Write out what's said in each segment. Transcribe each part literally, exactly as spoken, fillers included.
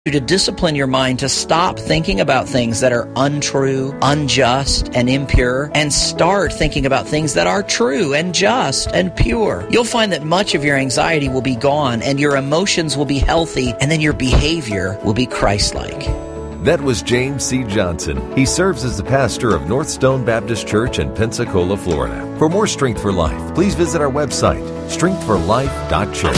to discipline your mind to stop thinking about things that are untrue, unjust, and impure, and start thinking about things that are true and just and pure. You'll find that much of your anxiety will be gone, and your emotions will be healthy, and then your behavior will be Christ-like. That was James C. Johnson. He serves as the pastor of North Stone Baptist Church in Pensacola, Florida. For more Strength for Life, please visit our website, strength for life dot church.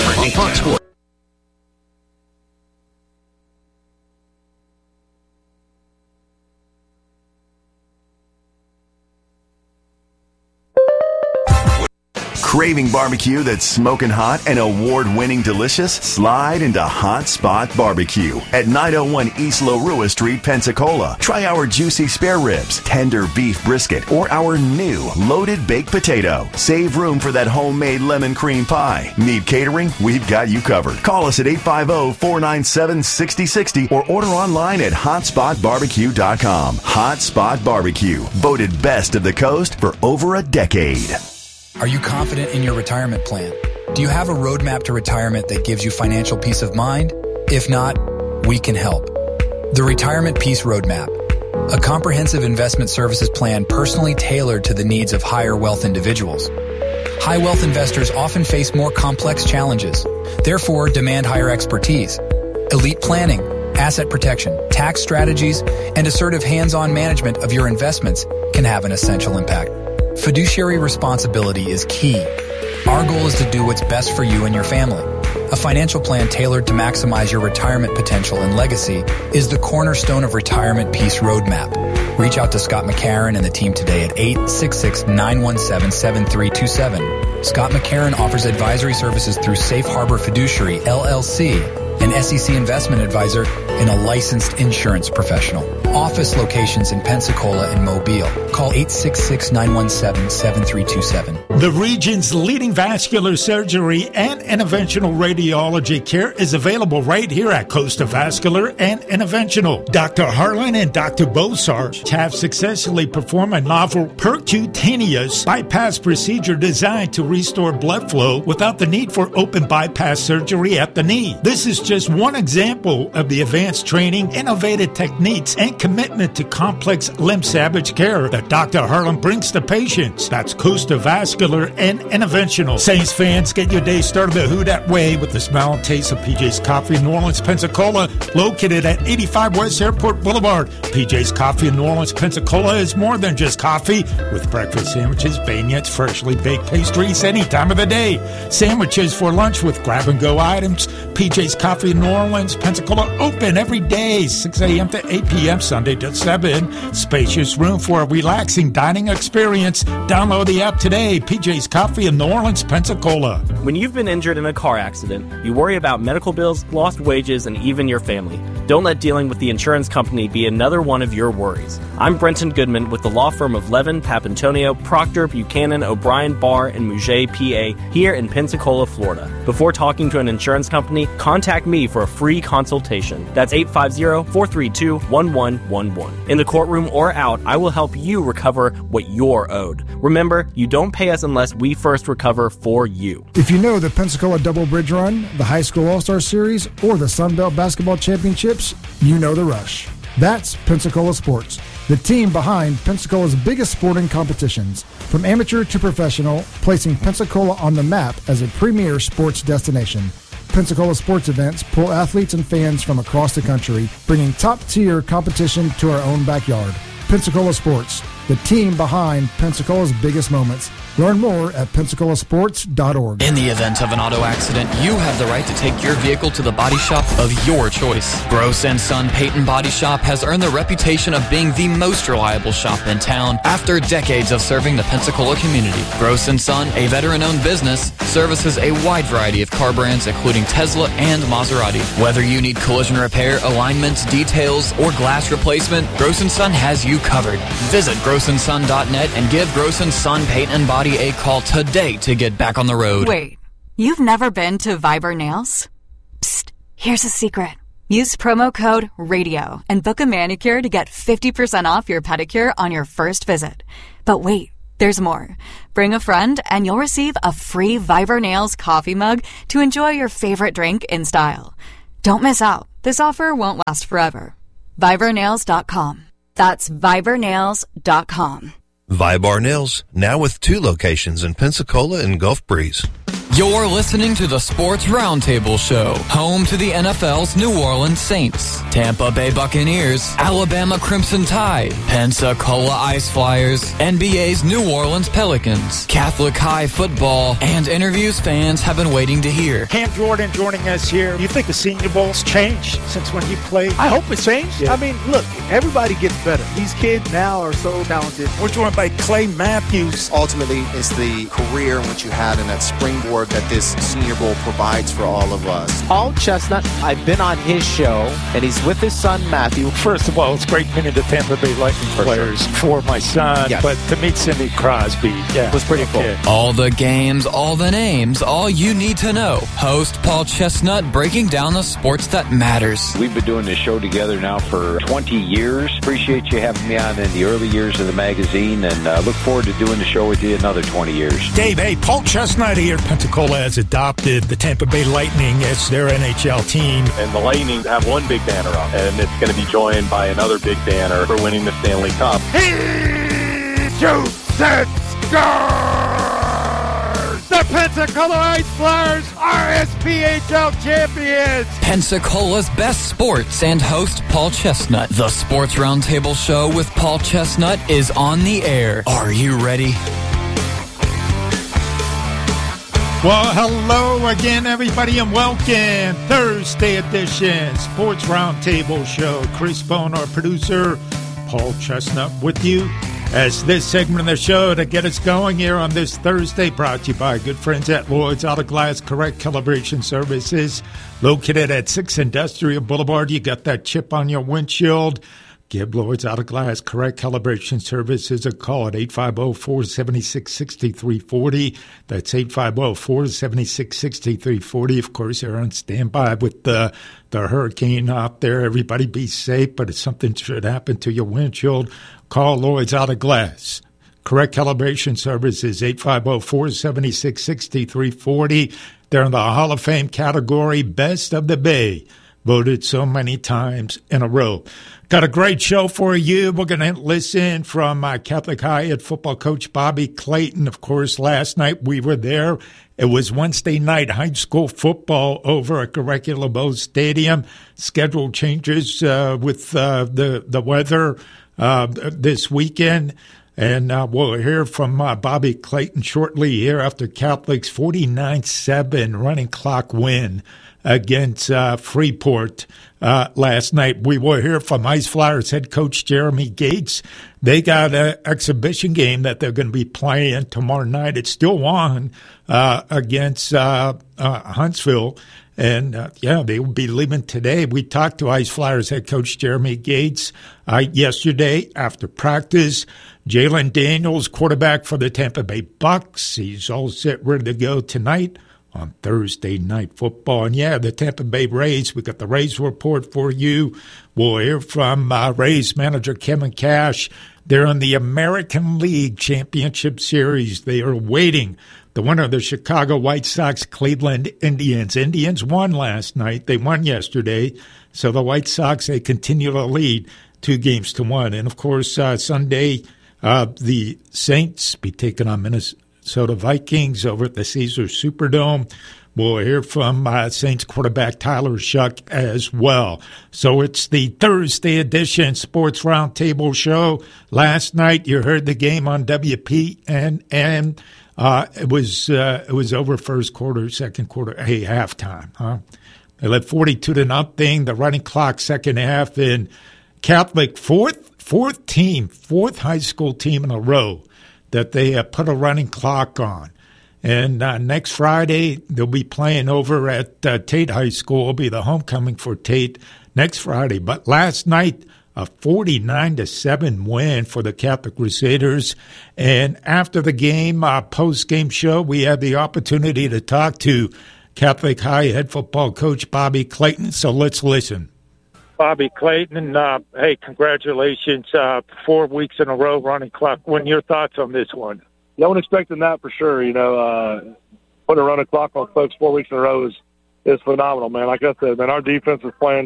Craving barbecue that's smoking hot and award-winning delicious? Slide into Hot Spot Barbecue at nine oh one East Larua Street, Pensacola. Try our juicy spare ribs, tender beef brisket, or our new loaded baked potato. Save room for that homemade lemon cream pie. Need catering? We've got you covered. Call us at eight five zero, four nine seven, six zero six zero or order online at hot spot barbecue dot com. Hot Spot Barbecue, voted best of the coast for over a decade. Are you confident in your retirement plan? Do you have a roadmap to retirement that gives you financial peace of mind? If not, we can help. The Retirement Peace Roadmap, a comprehensive investment services plan personally tailored to the needs of higher wealth individuals. High wealth investors often face more complex challenges, therefore demand higher expertise. Elite planning, asset protection, tax strategies, and assertive hands-on management of your investments can have an essential impact. Fiduciary responsibility is key. Our goal is to do what's best for you and your family. A financial plan tailored to maximize your retirement potential and legacy is the cornerstone of Retirement Peace Roadmap. Reach out to Scott McCarron and the team today at eight six six, nine one seven, seven three two seven. Scott McCarron offers advisory services through Safe Harbor Fiduciary, L L C, an S E C investment advisor, and a licensed insurance professional. Office locations in Pensacola and Mobile. Call eight six six, nine one seven, seven three two seven. The region's leading vascular surgery and interventional radiology care is available right here at Costa Vascular and Interventional. Doctor Harlan and Doctor Bosarge have successfully performed a novel percutaneous bypass procedure designed to restore blood flow without the need for open bypass surgery at the knee. This is just one example of the advanced training, innovative techniques, and commitment to complex limb salvage care that Doctor Harlan brings to patients. That's Costa Vascular and Interventional. Saints fans, get your day started the Who Dat way with the smile and taste of P J's Coffee in New Orleans, Pensacola, located at eighty-five West Airport Boulevard. P J's Coffee in New Orleans, Pensacola is more than just coffee, with breakfast sandwiches, beignets, freshly baked pastries any time of the day. Sandwiches for lunch with grab-and-go items. P J's Coffee in New Orleans, Pensacola, open every day, six a.m. to eight p.m., Sunday to seven. Spacious room for a relaxing dining experience. Download the app today. P J's Coffee in New Orleans, Pensacola. When you've been injured in a car accident, you worry about medical bills, lost wages, and even your family. Don't let dealing with the insurance company be another one of your worries. I'm Brenton Goodman with the law firm of Levin, Papantonio, Proctor, Buchanan, O'Brien, Barr, and Mouget, P A, here in Pensacola, Florida. Before talking to an insurance company, contact me for a free consultation. That's eight five zero, four three two, one one one one. In the courtroom or out, I will help you recover what you're owed. Remember, you don't pay us unless we first recover for you. If you know the Pensacola Double Bridge Run, the High School All-Star Series, or the Sun Belt Basketball Championships, you know the rush. That's Pensacola Sports, the team behind Pensacola's biggest sporting competitions, from amateur to professional, placing Pensacola on the map as a premier sports destination. Pensacola sports events pull athletes and fans from across the country, bringing top-tier competition to our own backyard. Pensacola Sports, the team behind Pensacola's biggest moments. Learn more at pensacola sports dot org. In the event of an auto accident, you have the right to take your vehicle to the body shop of your choice. Gross and Son Payton Body Shop has earned the reputation of being the most reliable shop in town after decades of serving the Pensacola community. Gross and Son, a veteran-owned business, services a wide variety of car brands including Tesla and Maserati. Whether you need collision repair, alignments, details, or glass replacement, Gross and Son has you covered. Visit gross and son dot net and give Gross and Son Payton Body a call today to get back on the road. Wait, you've never been to Viber Nails? Psst, here's a secret. Use promo code RADIO and book a manicure to get fifty percent off your pedicure on your first visit. But wait, there's more. Bring a friend and you'll receive a free Viber Nails coffee mug to enjoy your favorite drink in style. Don't miss out. This offer won't last forever. Viber Nails dot com. That's Viber Nails dot com. Vibar Nails, now with two locations in Pensacola and Gulf Breeze. You're listening to the Sports Roundtable Show, home to the N F L's New Orleans Saints, Tampa Bay Buccaneers, Alabama Crimson Tide, Pensacola Ice Flyers, N B A's New Orleans Pelicans, Catholic High football, and interviews fans have been waiting to hear. Cam Jordan joining us here. You think the Senior Bowl's changed since when you played? I hope it's changed. Yeah. I mean, look, everybody gets better. These kids now are so talented. We're joined by Clay Matthews. Ultimately, it's the career in which you had and that springboard that this Senior Bowl provides for all of us. Paul Chestnut, I've been on his show, and he's with his son, Matthew. First of all, it's great meeting the Tampa Bay Lightning for players sure. for my son, yes. But to meet Cindy Crosby, yeah, it was pretty cool. Yeah. All the games, all the names, all you need to know. Host Paul Chestnut breaking down the sports that matters. We've been doing this show together now for twenty years. Appreciate you having me on in the early years of the magazine, and uh, look forward to doing the show with you another twenty years. Dave, hey, Paul Chestnut here. Pensacola has adopted the Tampa Bay Lightning as their N H L team. And the Lightning have one big banner up, and it's going to be joined by another big banner for winning the Stanley Cup. He shoots and scores! The Pensacola Ice Flyers are S P H L champions! Pensacola's best sports and host Paul Chestnut. The Sports Roundtable Show with Paul Chestnut is on the air. Are you ready? Well, hello again, everybody, and welcome. Thursday edition Sports Roundtable Show. Chris Bone, our producer, Paul Chestnut with you as this segment of the show to get us going here on this Thursday, brought to you by good friends at Lloyd's Auto Glass Correct Calibration Services, located at six Industrial Boulevard. You got that chip on your windshield. Give Lloyd's Auto Glass Correct Calibration Services a call at eight five zero, four seven six, six three four zero. That's eight five zero, four seven six, six three four zero. Of course, they're on standby with the, the hurricane out there. Everybody be safe, but if something should happen to your windshield, call Lloyd's Auto Glass Correct Calibration Services, eight five zero, four seven six, six three four zero. They're in the Hall of Fame category, Best of the Bay, voted so many times in a row. Got a great show for you. We're going to listen from uh, Catholic High head football coach Bobby Clayton. Of course, last night we were there. It was Wednesday night high school football over at Correcula LeBeau Stadium. Schedule changes uh, with uh, the, the weather uh, this weekend. And uh, we'll hear from uh, Bobby Clayton shortly here after Catholic's forty-nine seven running clock win against uh, Freeport uh, last night. We will hear from Ice Flyers head coach Jeremy Gates. They got an exhibition game that they're going to be playing tomorrow night. It's still on uh, against uh, uh, Huntsville. And, uh, yeah, they will be leaving today. We talked to Ice Flyers head coach Jeremy Gates uh, yesterday after practice. Jalen Daniels, quarterback for the Tampa Bay Bucks. He's all set, ready to go tonight on Thursday Night Football. And, yeah, the Tampa Bay Rays, we got the Rays report for you. We'll hear from uh, Rays manager Kevin Cash. They're in the American League Championship Series. They are waiting. The winner of the Chicago White Sox, Cleveland Indians. Indians won last night. They won yesterday. So the White Sox, they continue to lead two games to one. And, of course, uh, Sunday, uh, the Saints be taking on Minnesota Vikings over at the Caesars Superdome. We'll hear from uh, Saints quarterback Tyler Shuck as well. So it's the Thursday edition Sports Roundtable Show. Last night you heard the game on W P N N. Uh, it was uh, it was over first quarter, second quarter, hey, halftime. Huh? They led forty-two to nothing. The running clock, second half, in Catholic fourth fourth team, fourth high school team in a row that they uh, put a running clock on. And uh, next Friday, they'll be playing over at uh, Tate High School. It'll be the homecoming for Tate next Friday. But last night, a forty-nine to seven win for the Catholic Crusaders. And after the game, uh, post-game show, we had the opportunity to talk to Catholic High head football coach Bobby Clayton. So let's listen. Bobby Clayton, uh, hey, congratulations. Uh, four weeks in a row running clock. What are your thoughts on this one? No one expecting that for sure. You know, uh, putting a running clock on folks four weeks in a row is, is phenomenal, man. Like I said, man, our defense is playing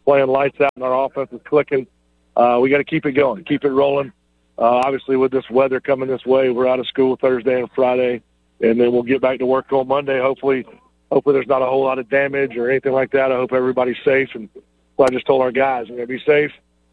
playing lights out and our offense is clicking. Uh, we got to keep it going, keep it rolling. Uh, obviously, with this weather coming this way, we're out of school Thursday and Friday, and then we'll get back to work on Monday. Hopefully, hopefully there's not a whole lot of damage or anything like that. I hope everybody's safe. And well, I just told our guys, we're going to be safe.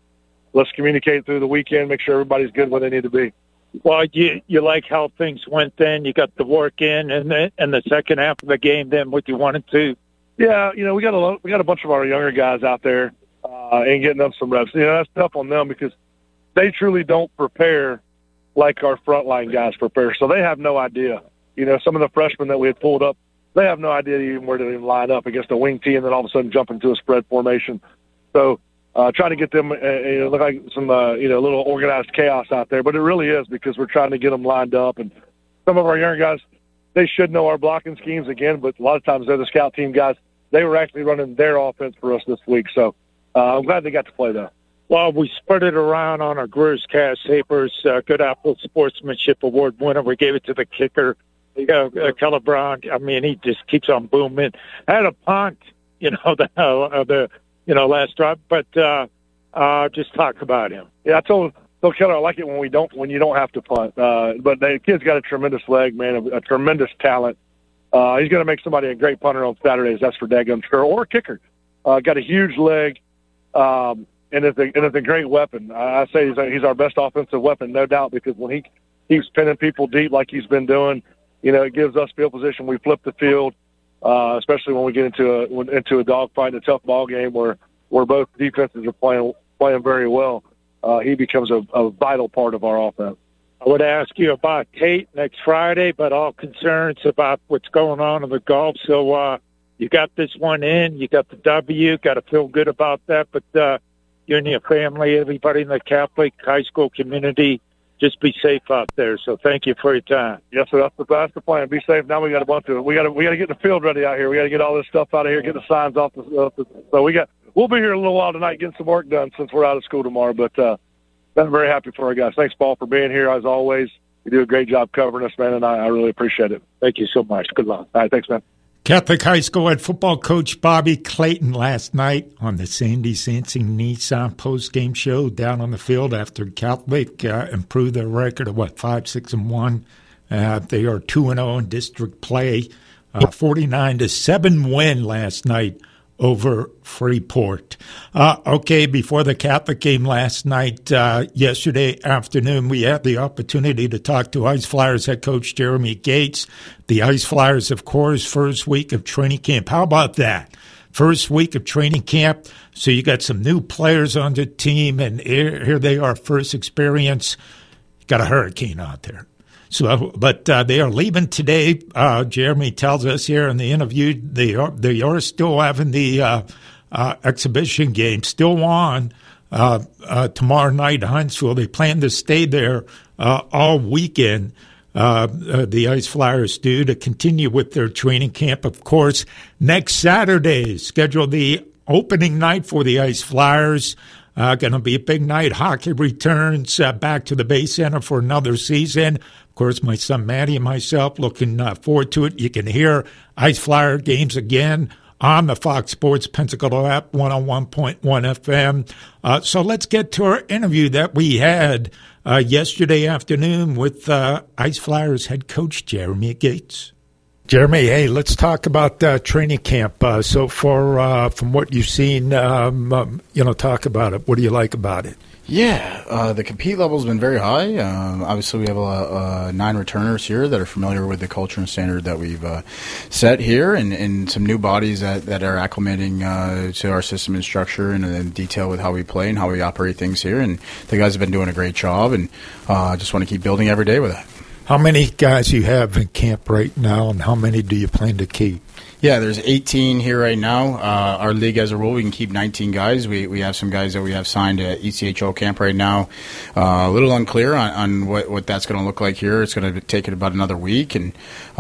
Let's communicate through the weekend, make sure everybody's good where they need to be. Well, you you like how things went then? You got the work in, and then and the second half of the game then what you wanted to? Yeah, you know, we got a we got a bunch of our younger guys out there uh, and getting them some reps. You know, that's tough on them because they truly don't prepare like our frontline guys prepare. So they have no idea. You know, some of the freshmen that we had pulled up, they have no idea even where to even line up against a wing tee and then all of a sudden jump into a spread formation. So uh, trying to get them, uh, you know, look like some, uh, you know, little organized chaos out there. But it really is because we're trying to get them lined up. And some of our younger guys, they should know our blocking schemes again, but a lot of times they're the scout team guys. They were actually running their offense for us this week. So uh, I'm glad they got to play, though. Well, we spread it around on our Grew's Cast Papers, uh, Good Apple Sportsmanship Award winner. We gave it to the kicker, uh, uh, Keller Brown. I mean, he just keeps on booming. Had a punt, you know, the, uh, the you know, last drive, but uh, uh, just talk about him. Yeah, I told, told Keller I like it when we don't when you don't have to punt. Uh, but the kid's got a tremendous leg, man, a, a tremendous talent. Uh, he's going to make somebody a great punter on Saturdays. That's for daggum sure, or a kicker. Uh, got a huge leg. Um, And it's, a, and it's a great weapon. I say he's, a, he's our best offensive weapon, no doubt, because when he keeps pinning people deep like he's been doing, you know, it gives us field position. We flip the field, uh, especially when we get into a into a dogfight, a tough ball game where, where both defenses are playing playing very well. Uh, he becomes a, a vital part of our offense. I would ask you about Tate next Friday, but all concerns about what's going on in the Gulf. So uh, you got this one in, you got the W, got to feel good about that, but uh, you and your family, everybody in the Catholic high school community, just be safe out there. So thank you for your time. Yes, sir. That's the, that's the plan. Be safe. Now we got a bunch of we got to we got to get the field ready out here. We got to get all this stuff out of here, get the signs off the. Uh, the so we got we'll be here a little while tonight getting some work done since we're out of school tomorrow. But uh, I'm very happy for our guys. Thanks, Paul, for being here as always. You do a great job covering us, man, and I, I really appreciate it. Thank you so much. Good luck. All right, thanks, man. Catholic High School head football coach Bobby Clayton last night on the Sandy Sansing Nissan post-game show down on the field after Catholic uh, improved their record of, what, five, six, and one. Uh, they are two and oh in district play. Uh, forty-nine to seven win last night over Freeport. Uh, okay, before the Catholic game last night, uh, yesterday afternoon, we had the opportunity to talk to Ice Flyers head coach Jeremy Gates. The Ice Flyers, of course, first week of training camp. How about that? First week of training camp, so you got some new players on the team, and here, here they are, first experience. Got a hurricane out there. So, but uh, they are leaving today. Uh, Jeremy tells us here in the interview they are they are still having the uh, uh, exhibition game still on uh, uh, tomorrow night in Huntsville. They plan to stay there uh, all weekend. Uh, uh, the Ice Flyers do to continue with their training camp. Of course, next Saturday is scheduled the opening night for the Ice Flyers. Uh, going to be a big night. Hockey returns uh, back to the Bay Center for another season. Of course, my son Maddie and myself looking uh, forward to it. You can hear Ice Flyer games again on the Fox Sports Pensacola app, one oh one point one F M. Uh, so let's get to our interview that we had uh, yesterday afternoon with uh, Ice Flyers head coach Jeremy Gates. Jeremy, hey, let's talk about uh, training camp. Uh, so far, uh, from what you've seen, um, um, you know, talk about it. What do you like about it? Yeah, uh, the compete level's been very high. Um, obviously, we have uh, uh, nine returners here that are familiar with the culture and standard that we've uh, set here, and, and some new bodies that, that are acclimating uh, to our system and structure and in detail with how we play and how we operate things here. And the guys have been doing a great job, and I uh, just want to keep building every day with that. How many guys you have in camp right now, and how many do you plan to keep? Yeah, there's eighteen here right now. Uh, our league has a rule we can keep nineteen guys. We we have some guys that we have signed at E C H O camp right now. Uh, a little unclear on, on what, what that's going to look like here. It's going to take it about another week, and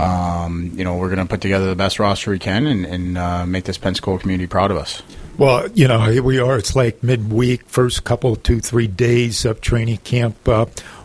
um, you know we're going to put together the best roster we can and, and uh, make this Pensacola community proud of us. Well, you know, here we are. It's like midweek, first couple, two, three days of training camp. Uh,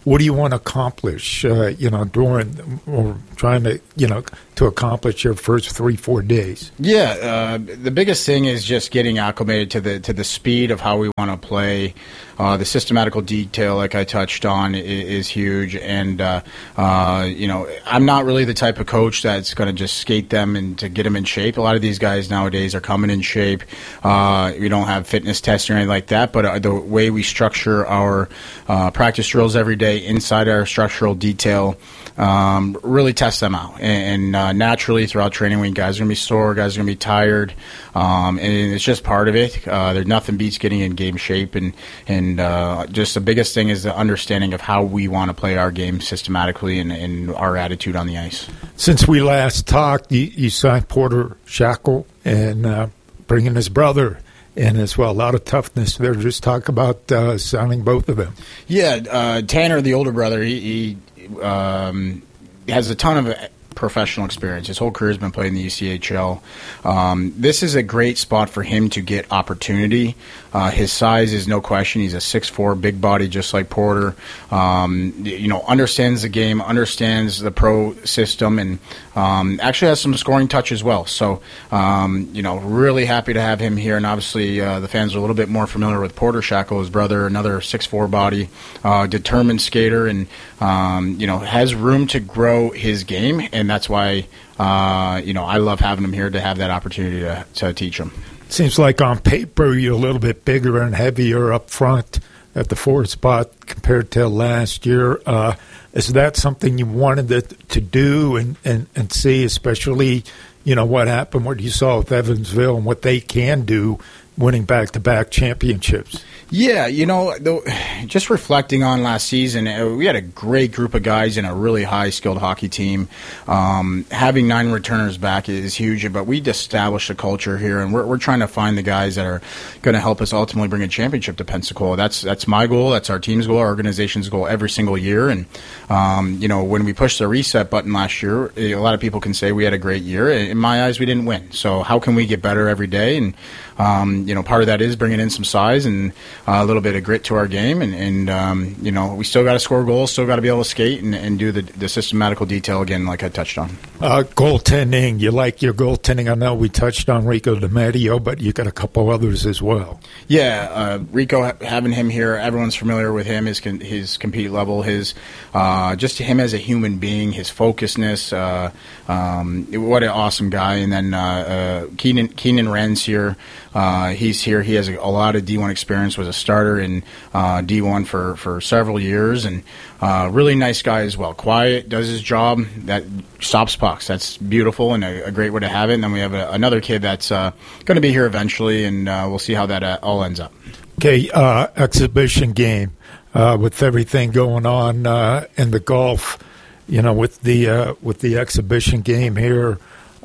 what do you want to accomplish, uh, you know, during or trying to, you know, to accomplish your first three, four days? Yeah, uh, the biggest thing is just getting acclimated to the to the speed of how we want to play. Uh, the systematical detail, like I touched on, is, is huge. And, uh, uh, you know, I'm not really the type of coach that's going to just skate them and to get them in shape. A lot of these guys nowadays are coming in shape. Uh, we don't have fitness tests or anything like that, but uh, the way we structure our uh, practice drills every day inside our structural detail um, really tests them out. And, and uh, naturally, throughout training week, guys are going to be sore, guys are going to be tired, um, and it's just part of it. Uh, there's nothing beats getting in game shape, and, and And uh, just the biggest thing is the understanding of how we want to play our game systematically and, and our attitude on the ice. Since we last talked, you, you signed Porter Shackle and uh, bringing his brother in as well. A lot of toughness there. Just talk about uh, signing both of them. Yeah, uh, Tanner, the older brother, he, he um, has a ton of professional experience. His whole career has been playing in the E C H L. Um, this is a great spot for him to get opportunity. Uh, his size is no question. He's a six foot four, big body, just like Porter. Um, you know, understands the game, understands the pro system, and um, actually has some scoring touch as well. So, um, you know, really happy to have him here. And obviously, uh, the fans are a little bit more familiar with Porter Shackle, his brother, another six foot four body, uh, determined skater, and um, you know, has room to grow his game. And that's why, uh, you know, I love having him here to have that opportunity to, to teach him. Seems like on paper you're a little bit bigger and heavier up front at the fourth spot compared to last year. Uh, is that something you wanted to, to do and, and, and see, especially, you know, what happened, what you saw with Evansville and what they can do winning back-to-back championships? Yeah, you know, just reflecting on last season, we had a great group of guys in a really high-skilled hockey team. Um, having nine returners back is huge, but we established a culture here, and we're, we're trying to find the guys that are going to help us ultimately bring a championship to Pensacola. That's that's my goal. That's our team's goal, our organization's goal every single year. And, um, you know, when we pushed the reset button last year, a lot of people can say we had a great year. In my eyes, we didn't win. So how can we get better every day? And, um, you know, part of that is bringing in some size and Uh, a little bit of grit to our game, and, and um, you know, we still got to score goals, still got to be able to skate and, and do the, the systematical detail again, like I touched on. Uh, goaltending, you like your goaltending. I know we touched on Rico DiMatteo, but you got a couple others as well. Yeah, uh, Rico, having him here, everyone's familiar with him, his his compete level, his uh, just him as a human being, his focusedness. Uh, um, what an awesome guy. And then uh, uh, Keenan Keenan Wren's here. Uh, he's here. He has a, a lot of D one experience. Was a starter in uh, D one for, for several years, and uh, really nice guy as well. Quiet, does his job. That stops pucks. That's beautiful and a, a great way to have it. And then we have a, another kid that's uh, going to be here eventually, and uh, we'll see how that uh, all ends up. Okay, uh, exhibition game uh, with everything going on uh, in the Gulf. You know, with the uh, with the exhibition game here.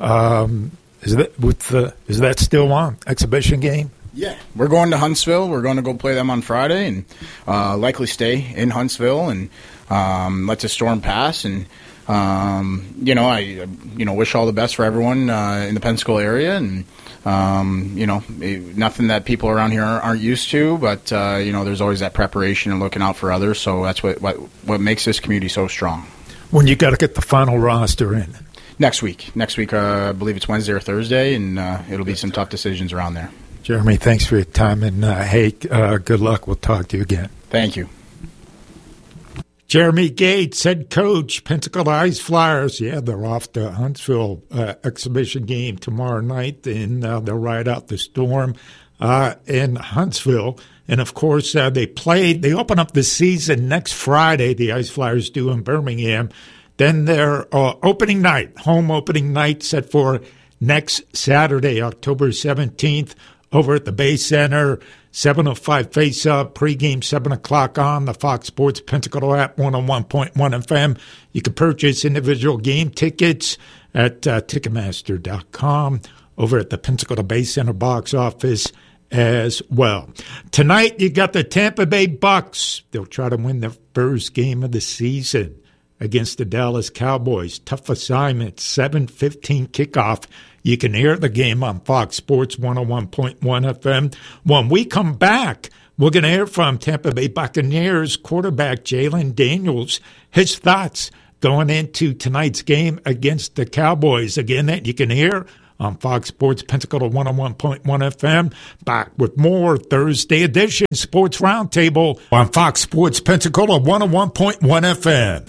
Um, Is that with the? Is that still on? Exhibition game? Yeah, we're going to Huntsville. We're going to go play them on Friday, and uh, likely stay in Huntsville and um, let the storm pass. And um, you know, I you know wish all the best for everyone uh, in the Pensacola area, and um, you know, nothing that people around here aren't used to. But uh, you know, there's always that preparation and looking out for others. So that's what what, what makes this community so strong. When you got to get the final roster in. Next week. Next week, uh, I believe it's Wednesday or Thursday, and uh, it'll be some tough decisions around there. Jeremy, thanks for your time, and uh, hey, uh, good luck. We'll talk to you again. Thank you. Jeremy Gates, head coach, Pensacola Ice Flyers. Yeah, they're off to Huntsville uh, exhibition game tomorrow night, and uh, they'll ride out the storm uh, in Huntsville. And, of course, uh, they played. They open up the season next Friday, the Ice Flyers do in Birmingham. Then their uh, opening night, home opening night, set for next Saturday, October seventeenth, over at the Bay Center. seven oh five face-up, pregame seven o'clock on the Fox Sports Pensacola app, one oh one point one F M. You can purchase individual game tickets at uh, Ticketmaster dot com, over at the Pensacola Bay Center box office as well. Tonight, you got the Tampa Bay Bucks. They'll try to win their first game of the season against the Dallas Cowboys. Tough assignment, seven fifteen kickoff. You can hear the game on Fox Sports one oh one point one F M. When we come back, We're going to hear from Tampa Bay Buccaneers quarterback Jalen Daniels, his thoughts going into tonight's game against the Cowboys. Again, that you can hear on Fox Sports Pensacola one oh one point one F M. Back with more Thursday edition Sports Roundtable on Fox Sports Pensacola one oh one point one F M.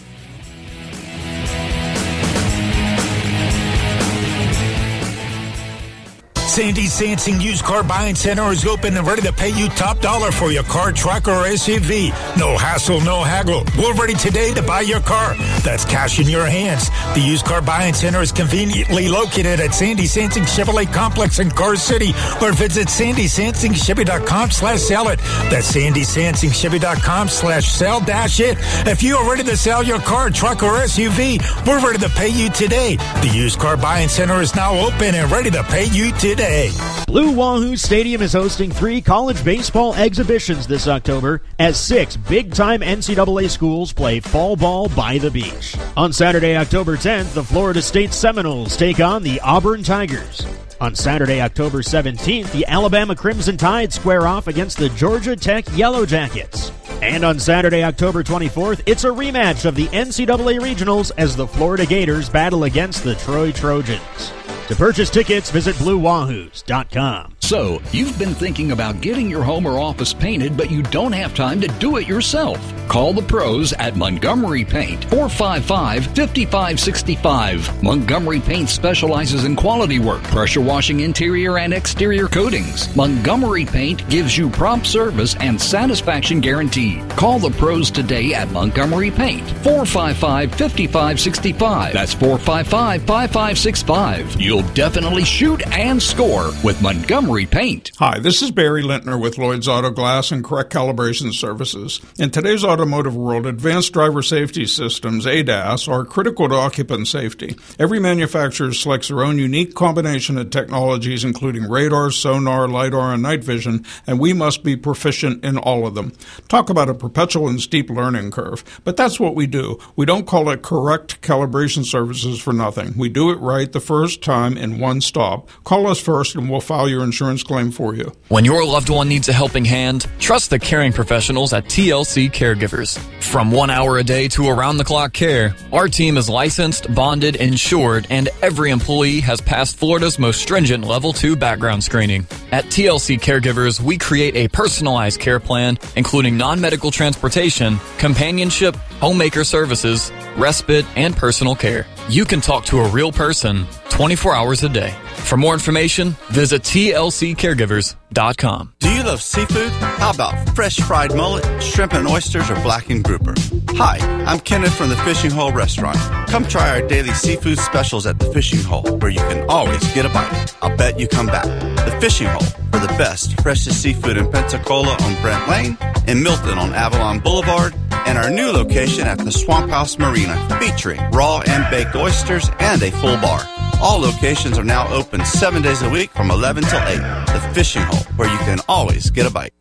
Sandy Sansing Used Car Buying Center is open and ready to pay you top dollar for your car, truck, or S U V. No hassle, no haggle. We're ready today to buy your car. That's cash in your hands. The Used Car Buying Center is conveniently located at Sandy Sansing Chevrolet Complex in Car City, or visit sandy sansing chevy dot com slash sell it. That's sandy sansing chevy dot com slash sell dash it. If you are ready to sell your car, truck, or S U V, we're ready to pay you today. The Used Car Buying Center is now open and ready to pay you today. Blue Wahoo Stadium is hosting three college baseball exhibitions this October as six big-time N C double A schools play fall ball by the beach. On Saturday, October tenth, the Florida State Seminoles take on the Auburn Tigers. On Saturday, October seventeenth, the Alabama Crimson Tide square off against the Georgia Tech Yellow Jackets. And on Saturday, October twenty-fourth, it's a rematch of the N C double A Regionals as the Florida Gators battle against the Troy Trojans. To purchase tickets, visit blue wahoos dot com. So, you've been thinking about getting your home or office painted, but you don't have time to do it yourself. Call the pros at Montgomery Paint, four five five, five five six five. Montgomery Paint specializes in quality work, pressure washing interior and exterior coatings. Montgomery Paint gives you prompt service and satisfaction guaranteed. Call the pros today at Montgomery Paint, four five five, five five six five. That's four five five, five five six five. You'll definitely shoot and score with Montgomery Paint. Hi, this is Barry Lintner with Lloyd's Auto Glass and Correct Calibration Services. In today's automotive world, advanced driver safety systems, A D A S, are critical to occupant safety. Every manufacturer selects their own unique combination of technologies, including radar, sonar, LiDAR, and night vision, and we must be proficient in all of them. Talk about a perpetual and steep learning curve. But that's what we do. We don't call it Correct Calibration Services for nothing. We do it right the first time in one stop. Call us first and we'll file your insurance claim for you. When your loved one needs a helping hand, trust the caring professionals at T L C Caregivers. From one hour a day to around-the-clock care, our team is licensed, bonded, insured, and every employee has passed Florida's most stringent Level two background screening. At T L C Caregivers, we create a personalized care plan, including non-medical transportation, companionship, homemaker services, respite, and personal care. You can talk to a real person twenty-four hours a day. For more information, visit T L C caregivers dot com. Do you love seafood? How about fresh fried mullet, shrimp and oysters, or blackened grouper? Hi, I'm Kenneth from the Fishing Hole Restaurant. Come try our daily seafood specials at the Fishing Hole, where you can always get a bite. I'll bet you come back. The Fishing Hole, for the best, freshest seafood in Pensacola on Brent Lane, in Milton on Avalon Boulevard, and our new location at the Swamp House Marina, featuring raw and baked oysters and a full bar. All locations are now open seven days a week from eleven till eight. The Fishing Hole, where you can always get a bite.